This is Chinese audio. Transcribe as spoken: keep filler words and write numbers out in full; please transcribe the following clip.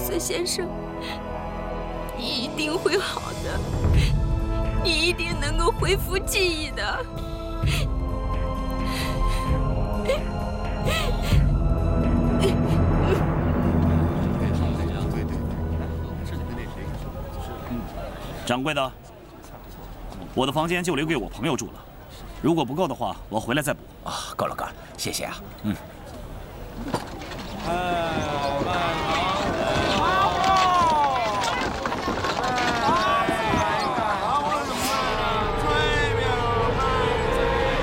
瑟先生，你一定会好的，你一定能够恢复记忆的。 掌柜的，我的房间就留给我朋友住了，如果不够的话，我回来再补。 啊，够了够了，谢谢啊。 嗯。 哎。